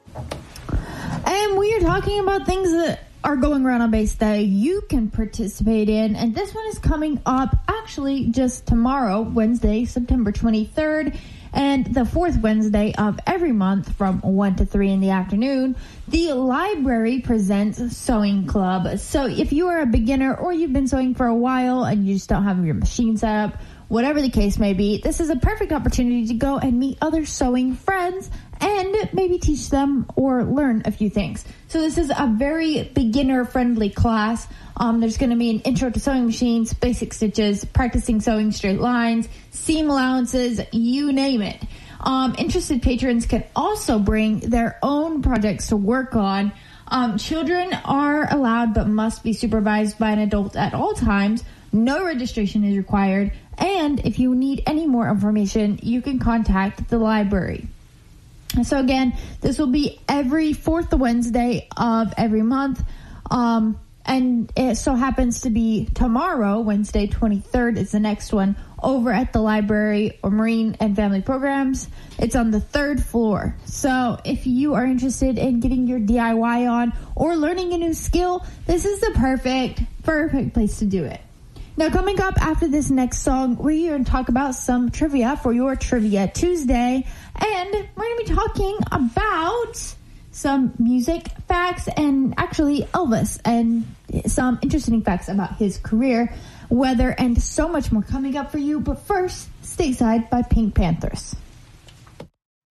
And we are talking about things that are going around on base that you can participate in. And this one is coming up actually just tomorrow, Wednesday, September 23rd. And the fourth Wednesday of every month from 1 to 3 in the afternoon, the library presents Sewing Club. So if you are a beginner or you've been sewing for a while and you just don't have your machine set up, whatever the case may be, this is a perfect opportunity to go and meet other sewing friends and maybe teach them or learn a few things. So this is a very beginner-friendly class. There's going to be an intro to sewing machines, basic stitches, practicing sewing straight lines, seam allowances, you name it. Interested patrons can also bring their own projects to work on. Children are allowed but must be supervised by an adult at all times. No registration is required. And if you need any more information, you can contact the library. So again, this will be every fourth Wednesday of every month. And it so happens to be tomorrow, Wednesday 23rd is the next one, over at the library or Marine and Family Programs. It's on the 3rd floor. So if you are interested in getting your DIY on or learning a new skill, this is the perfect place to do it. Now, coming up after this next song, we're going to talk about some trivia for your Trivia Tuesday. And we're going to be talking about some music facts and actually Elvis and some interesting facts about his career, weather, and so much more coming up for you. But first, Stateside by Pink Panthers.